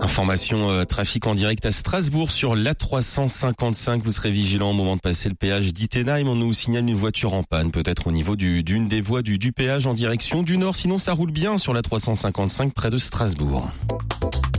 Information trafic en direct à Strasbourg sur l'A355. Vous serez vigilant au moment de passer le péage d'Ittenheim. On nous signale une voiture en panne, peut-être au niveau d'une des voies du péage en direction du nord. Sinon, ça roule bien sur l'A355 près de Strasbourg.